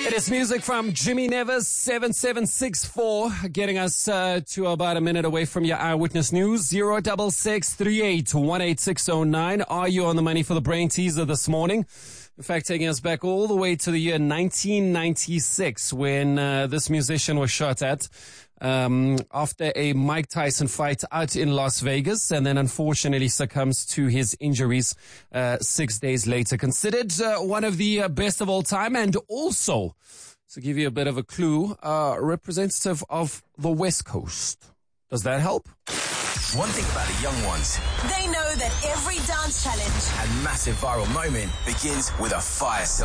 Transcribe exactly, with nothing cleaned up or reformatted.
It is music from Jimmy Nevis, seven seven six four, getting us uh, to about a minute away from your Eyewitness News. zero double six three eight one eight six zero nine. Are you on the money for the brain teaser this morning? In fact, taking us back all the way to the year nineteen ninety-six when uh, this musician was shot at um, after a Mike Tyson fight out in Las Vegas, and then unfortunately succumbs to his injuries uh, six days later. Considered uh, one of the uh, best of all time, and also, to give you a bit of a clue, uh, representative of the West Coast. Does that help? One thing about the young ones, they know that every dance challenge and massive viral moment begins with a fire sale.